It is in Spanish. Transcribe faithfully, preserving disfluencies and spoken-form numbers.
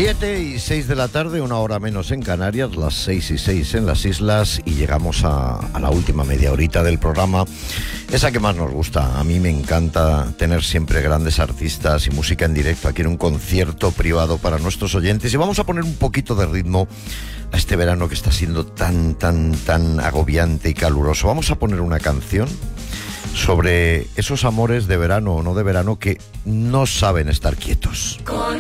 Siete y seis de la tarde, una hora menos en Canarias, las seis y seis en las islas, y llegamos a, a la última media horita del programa, esa que más nos gusta. A mí me encanta tener siempre grandes artistas y música en directo aquí en un concierto privado para nuestros oyentes, y vamos a poner un poquito de ritmo a este verano que está siendo tan, tan, tan agobiante y caluroso. Vamos a poner una canción sobre esos amores de verano o no de verano que no saben estar quietos. Con